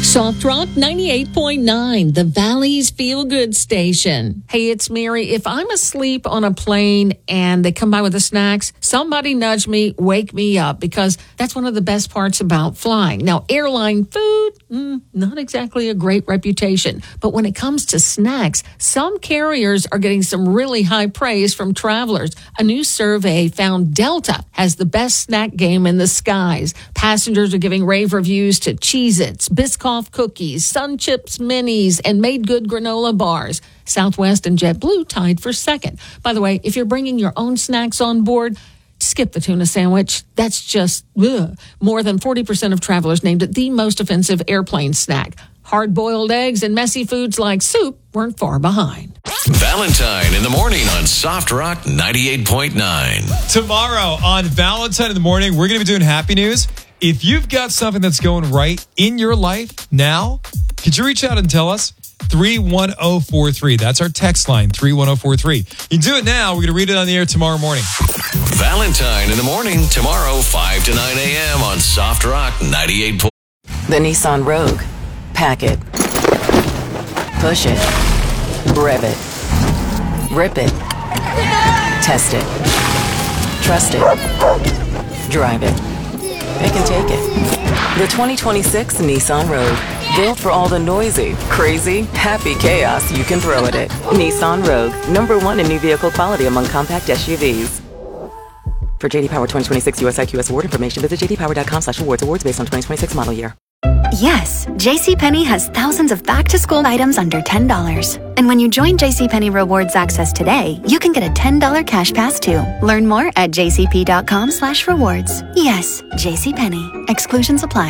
Soft Rock 98.9, the Valley's Feel Good Station. Hey, it's Mary. If I'm asleep on a plane and they come by with the snacks, somebody nudge me, wake me up, because that's one of the best parts about flying. Now, airline food, not exactly a great reputation. But when it comes to snacks, some carriers are getting some really high praise from travelers. A new survey found Delta has the best snack game in the skies. Passengers are giving rave reviews to Cheez-Its, Biscoff cookies, Sun Chips minis, and Made Good granola bars. Southwest and JetBlue tied for second. By the way, if you're bringing your own snacks on board, skip the tuna sandwich. That's just ugh. More than 40% of travelers named it the most offensive airplane snack. Hard-boiled eggs and messy foods like soup weren't far behind. Valentine in the morning on Soft Rock 98.9. Tomorrow on Valentine in the morning, we're going to be doing happy news. If you've got something that's going right in your life now, could you reach out and tell us? 31043. That's our text line, 31043. You can do it now. We're going to read it on the air tomorrow morning. Valentine in the morning, tomorrow, 5 to 9 a.m. on Soft Rock 98. The Nissan Rogue. Pack it. Push it. Rev it. Rip it. Test it. Trust it. Drive it. It can take it. The 2026 Nissan Rogue. Built for all the noisy, crazy, happy chaos you can throw at it. Nissan Rogue. #1 in new vehicle quality among compact SUVs. For JD Power 2026 US IQS award information, visit jdpower.com/awards. Awards based on 2026 model year. Yes, JCPenney has thousands of back-to-school items under $10. And when you join JCPenney Rewards Access today, you can get a $10 cash pass too. Learn more at jcp.com/rewards. Yes, JCPenney. Exclusions apply.